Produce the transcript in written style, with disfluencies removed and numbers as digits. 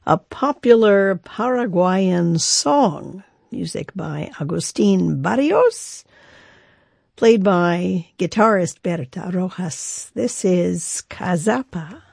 a popular Paraguayan song, music by Agustin Barrios, played by guitarist Berta Rojas. This is Cazapa.